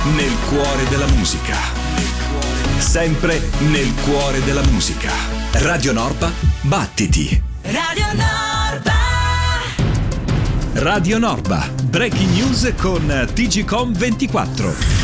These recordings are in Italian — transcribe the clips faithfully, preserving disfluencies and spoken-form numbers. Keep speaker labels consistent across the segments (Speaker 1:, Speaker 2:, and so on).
Speaker 1: nel cuore della musica. Sempre nel cuore della musica. Radio Norpa, battiti.
Speaker 2: Radio Norpa.
Speaker 1: Radio Norpa, breaking news con T G Com ventiquattro.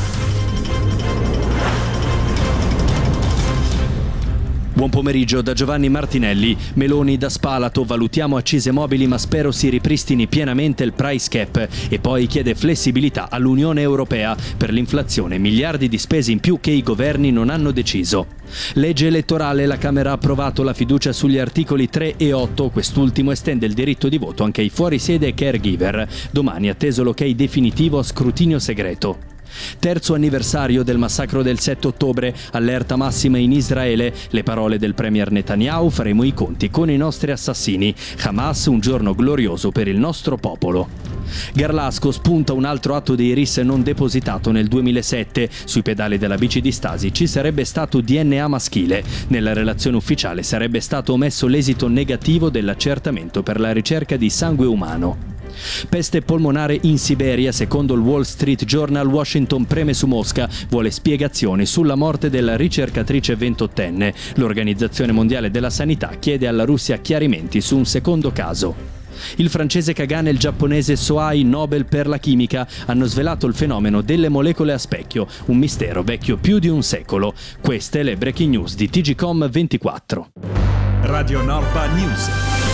Speaker 3: Buon pomeriggio da Giovanni Martinelli. Meloni da Spalato, valutiamo accise mobili ma spero si ripristini pienamente il price cap, e poi chiede flessibilità all'Unione Europea per l'inflazione, miliardi di spese in più che i governi non hanno deciso. Legge elettorale, la Camera ha approvato la fiducia sugli articoli tre e otto, quest'ultimo estende il diritto di voto anche ai fuorisede e caregiver. Domani atteso l'ok definitivo a scrutinio segreto. Terzo anniversario del massacro del sette ottobre, allerta massima in Israele, le parole del premier Netanyahu: faremo i conti con i nostri assassini. Hamas, un giorno glorioso per il nostro popolo. Garlasco, spunta un altro atto di I R I S non depositato nel duemilasette. Sui pedali della bici di Stasi ci sarebbe stato D N A maschile. Nella relazione ufficiale sarebbe stato omesso l'esito negativo dell'accertamento per la ricerca di sangue umano. Peste polmonare in Siberia, secondo il Wall Street Journal, Washington preme su Mosca, vuole spiegazioni sulla morte della ricercatrice ventottenne. L'Organizzazione Mondiale della Sanità chiede alla Russia chiarimenti su un secondo caso. Il francese Kagan e il giapponese Sohei, Nobel per la chimica, hanno svelato il fenomeno delle molecole a specchio, un mistero vecchio più di un secolo. Queste le breaking news di T G Com ventiquattro.
Speaker 1: Radio Norpa News.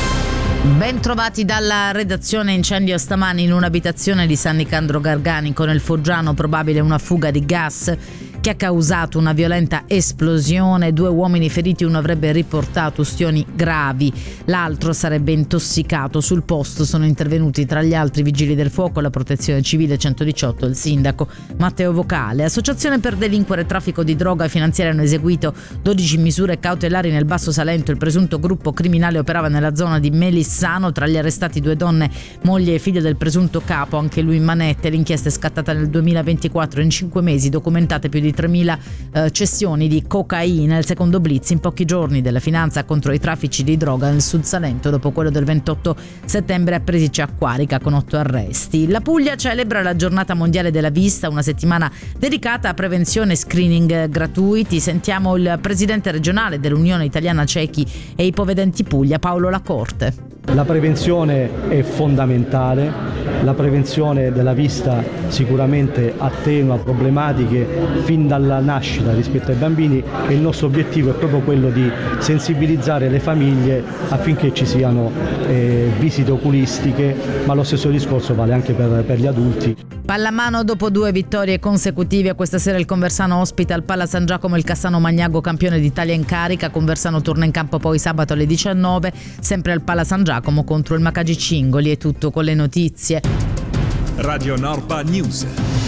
Speaker 4: Ben trovati dalla redazione. Incendio stamani in un'abitazione di San Nicandro Garganico nel Foggiano, probabile una fuga di gas che ha causato una violenta esplosione. Due uomini feriti, uno avrebbe riportato ustioni gravi, l'altro sarebbe intossicato. Sul posto sono intervenuti tra gli altri vigili del fuoco, la protezione civile, centodiciotto e il sindaco Matteo Vocale. Associazione per delinquere e traffico di droga finanziaria hanno eseguito dodici misure cautelari nel Basso Salento. Il presunto gruppo criminale operava nella zona di Melissano, tra gli arrestati due donne, moglie e figlia del presunto capo, anche lui in manette. L'inchiesta è scattata nel duemilaventiquattro, in cinque mesi documentate più di tremila eh, cessioni di cocaina. Il secondo blitz in pochi giorni della finanza contro i traffici di droga nel Sud Salento, dopo quello del ventotto settembre a Presice Acquarica con otto arresti. La Puglia celebra la giornata mondiale della vista, una settimana dedicata a prevenzione e screening gratuiti. Sentiamo il presidente regionale dell'Unione Italiana Ciechi e Ipovedenti Puglia, Paolo Lacorte.
Speaker 5: La prevenzione è fondamentale, la prevenzione della vista sicuramente attenua problematiche fin dalla nascita rispetto ai bambini, e il nostro obiettivo è proprio quello di sensibilizzare le famiglie affinché ci siano eh, visite oculistiche, ma lo stesso discorso vale anche per, per gli adulti.
Speaker 4: Pallamano, dopo due vittorie consecutive, questa sera il Conversano ospita al Pala San Giacomo il Cassano Magnago, campione d'Italia in carica. Conversano torna in campo poi sabato alle diciannove, sempre al Pala San Giacomo contro il Macagi Cingoli. È tutto con le notizie.
Speaker 1: Radio Norpa News.